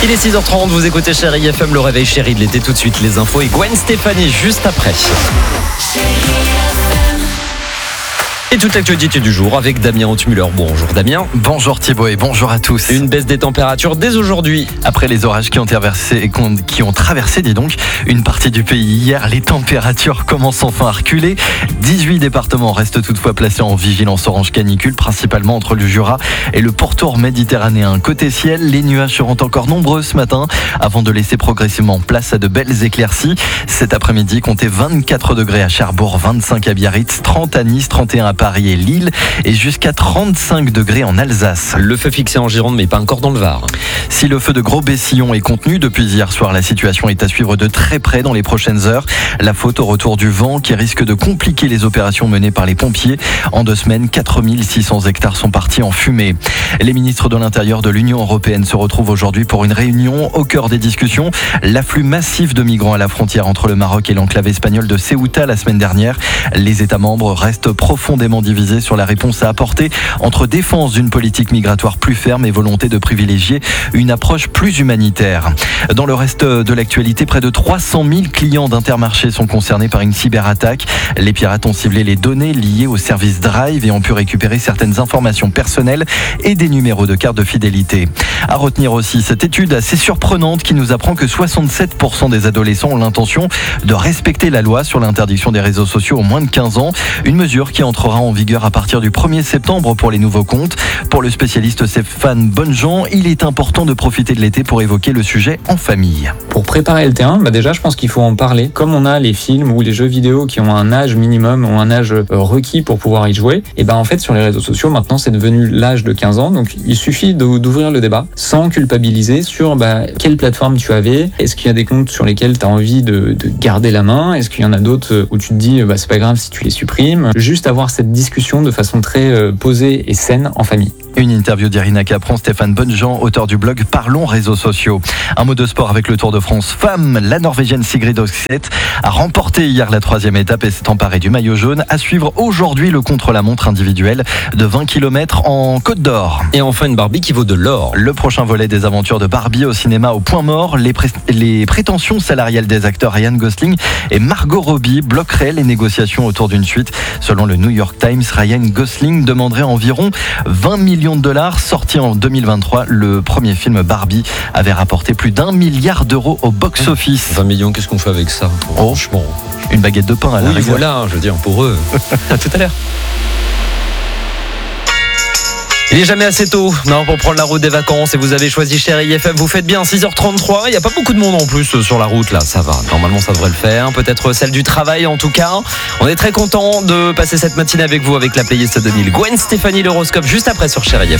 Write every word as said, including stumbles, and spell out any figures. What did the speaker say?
Il est six heures trente, vous écoutez Chérie F M, le réveil chéri de l'été. Tout de suite les infos et Gwen Stefani juste après. Et toute l'actualité du jour avec Damien Hautmuller. Bonjour Damien. Bonjour Thibaut et bonjour à tous. Une baisse des températures dès aujourd'hui. Après les orages qui ont traversé, qui ont traversé dis donc, une partie du pays hier, les températures commencent enfin à reculer. dix-huit départements restent toutefois placés en vigilance orange canicule, principalement entre le Jura et le pourtour méditerranéen. Côté ciel, les nuages seront encore nombreux ce matin avant de laisser progressivement place à de belles éclaircies. Cet après-midi, comptez vingt-quatre degrés à Cherbourg, vingt-cinq à Biarritz, trente à Nice, trente et un à Paris et Lille et jusqu'à trente-cinq degrés en Alsace. Le feu fixé en Gironde mais pas encore dans le Var. Si le feu de Gros-Bessillon est contenu depuis hier soir, la situation est à suivre de très près dans les prochaines heures. La faute au retour du vent qui risque de compliquer les opérations menées par les pompiers. En deux semaines, quatre mille six cents hectares sont partis en fumée. Les ministres de l'Intérieur de l'Union européenne se retrouvent aujourd'hui pour une réunion. Au cœur des discussions, l'afflux massif de migrants à la frontière entre le Maroc et l'enclave espagnole de Ceuta la semaine dernière. Les États membres restent profondément divisés sur la réponse à apporter entre défense d'une politique migratoire plus ferme et volonté de privilégier une approche plus humanitaire. Dans le reste de l'actualité, près de trois cent mille clients d'Intermarché sont concernés par une cyberattaque. Les pirates ont ciblé les données liées au service Drive et ont pu récupérer certaines informations personnelles et des numéros de carte de fidélité. À retenir aussi cette étude assez surprenante qui nous apprend que soixante-sept pour cent des adolescents ont l'intention de respecter la loi sur l'interdiction des réseaux sociaux aux moins de quinze ans. Une mesure qui entrera en vigueur à partir du premier septembre pour les nouveaux comptes. Pour le spécialiste Stéphane Bonnejean, il est important de profiter de l'été pour évoquer le sujet en famille. Pour préparer le terrain, bah déjà je pense qu'il faut en parler. Comme on a les films ou les jeux vidéo qui ont un âge minimum ou un âge requis pour pouvoir y jouer, et ben en fait sur les réseaux sociaux maintenant c'est devenu l'âge de quinze ans, donc il suffit de, d'ouvrir le débat sans culpabiliser sur bah, quelle plateforme tu avais, est-ce qu'il y a des comptes sur lesquels tu as envie de, de garder la main, est-ce qu'il y en a d'autres où tu te dis bah, c'est pas grave si tu les supprimes, juste avoir cette discussion de façon très euh, posée et saine en famille. Une interview d'Irina Capron, Stéphane Bonnejean, auteur du blog Parlons réseaux sociaux. Un mot de sport avec le Tour de France Femmes. La Norvégienne Sigrid Oxet a remporté hier la troisième étape et s'est emparée du maillot jaune. À suivre aujourd'hui le contre-la-montre individuel de vingt kilomètres en Côte d'Or. Et enfin une Barbie qui vaut de l'or. Le prochain volet des aventures de Barbie au cinéma au point mort. Les, pré- les prétentions salariales des acteurs Ryan Gosling et Margot Robbie bloqueraient les négociations autour d'une suite. Selon le New York Times, Ryan Gosling demanderait environ vingt millions de dollars. Sorti en deux mille vingt-trois, le premier film Barbie avait rapporté plus d'un milliard d'euros au box-office. vingt millions, qu'est-ce qu'on fait avec ça? Oh, franchement, une baguette de pain à la oui, rigueur. Voilà, je veux dire, pour eux. À tout à l'heure. Il n'est jamais assez tôt, non, pour prendre la route des vacances et vous avez choisi Chérie F M, vous faites bien. Six heures trente-trois, il n'y a pas beaucoup de monde en plus sur la route là, ça va, normalement ça devrait le faire, peut-être celle du travail en tout cas. On est très content de passer cette matinée avec vous avec la playlist de Neil. Gwen Stefani, l'horoscope juste après sur Chérie F M.